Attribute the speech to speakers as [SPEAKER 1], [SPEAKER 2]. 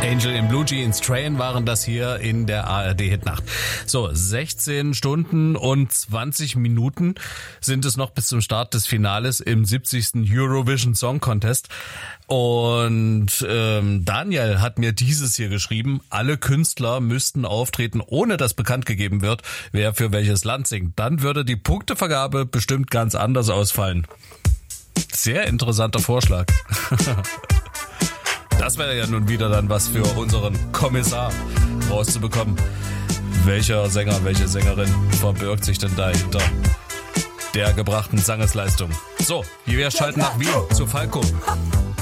[SPEAKER 1] Angel in Blue Jeans, Train waren das hier in der ARD-Hitnacht. So, 16 Stunden und 20 Minuten sind es noch bis zum Start des Finales im 70. Eurovision Song Contest. Und Daniel hat mir dieses hier geschrieben, alle Künstler müssten auftreten, ohne dass bekannt gegeben wird, wer für welches Land singt. Dann würde die Punktevergabe bestimmt ganz anders ausfallen. Sehr interessanter Vorschlag. Das wäre ja nun wieder dann was für unseren Kommissar rauszubekommen. Welcher Sänger, welche Sängerin verbirgt sich denn dahinter der gebrachten Sangesleistung? So, wir schalten nach Wien zu Falco.